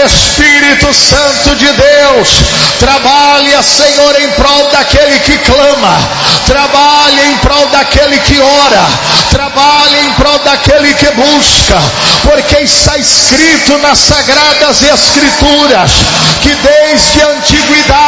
Espírito Santo de Deus, trabalha, Senhor, em prol daquele que clama, trabalha em prol daquele que ora, trabalha em prol daquele que busca, porque está escrito nas Sagradas Escrituras que desde a antiguidade